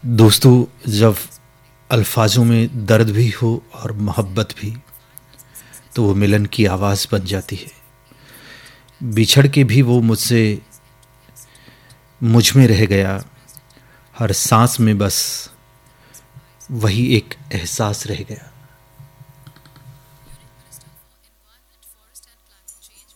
दोस्तों, जब अल्फाजों में दर्द भी हो और मोहब्बत भी, तो वो मिलन की आवाज़ बन जाती है। बिछड़ के भी वो मुझसे मुझ में रह गया, हर सांस में बस वही एक एहसास रह गया।